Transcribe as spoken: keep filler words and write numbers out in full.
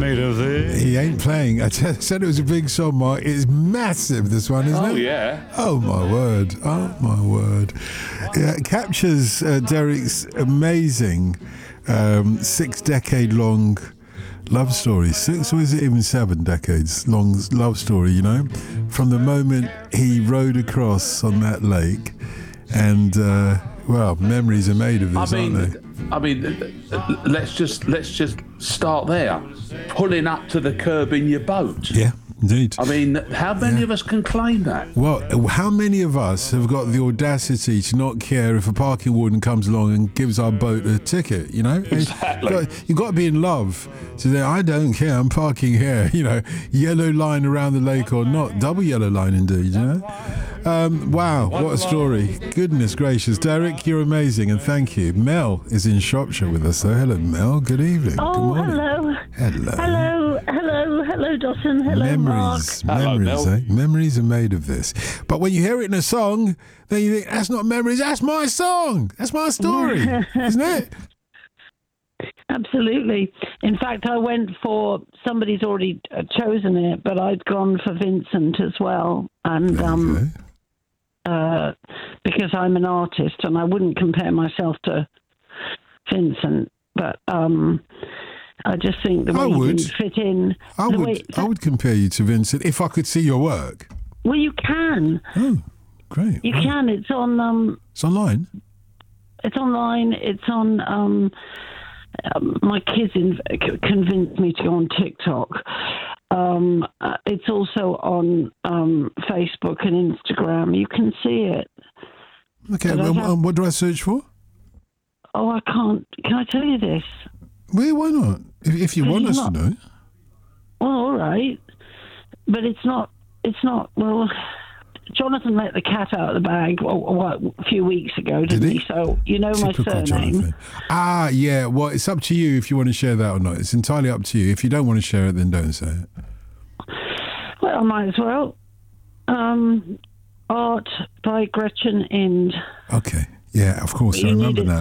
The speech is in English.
made of this. He ain't playing. I t- said it was a big song, Mark. It's massive, this one, isn't Oh, it? yeah. Oh, my word. Oh, my word. Yeah, it captures uh, Derek's amazing um, six-decade-long love story. Six, or is it even seven decades long love story, you know? From the moment he rowed across on that lake and, uh, well, memories are made of this, I mean, aren't they? I mean, let's just let's just start there. Pulling up to the curb in your boat. Yeah, indeed. I mean, how many Yeah. of us can claim that? Well, how many of us have got the audacity to not care if a parking warden comes along and gives our boat a ticket, you know? Exactly. You've got, you've got to be in love to say, I don't care, I'm parking here, you know, yellow line around the lake or not. Double yellow line indeed, you know? Um, wow, what a story. Goodness gracious. Derek, you're amazing, and thank you. Mel is in Shropshire with us, so hello, Mel. Good evening. Oh, Good morning. hello. Hello. Hello, hello, hello, Dawson. Hello, Memories, Mark. Hello, memories, Mel. eh? Memories are made of this. But when you hear it in a song, then you think, that's not memories, that's my song. That's my story, isn't it? Absolutely. In fact, I went for, somebody's already uh, chosen it, but I'd gone for Vincent as well. And um, Okay. uh, because I'm an artist and I wouldn't compare myself to Vincent, but um, I just think the I way you would. didn't fit in. I the would, way, I would compare you to Vincent if I could see your work. Well, you can. Oh, great. You Wow. can. It's on. Um, It's online. It's online. It's on. Um, um, my kids in, c- convinced me to go on TikTok. Um, uh, it's also on um, Facebook and Instagram. You can see it. Okay, But I um, have- um, what do I search for? Oh, I can't. Can I tell you this? Well, why not? If, if you Because want it's us to not- know. Well, all right, but it's not. It's not. Well, Jonathan let the cat out of the bag oh, what, a few weeks ago, didn't Did he? he? So you know my Typical surname. Jonathan. Ah, yeah. Well, it's up to you if you want to share that or not. It's entirely up to you. If you don't want to share it, then don't say it. Well, I might as well. Um, art by Gretchen Ind. Okay. Yeah, of course. I You need remember it